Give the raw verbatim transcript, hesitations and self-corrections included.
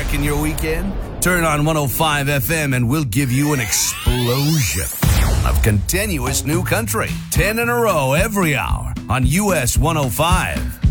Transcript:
wrecking your weekend? Turn on one oh five F M and we'll give you an explosion of continuous new country. ten in a row every hour on U S one oh five.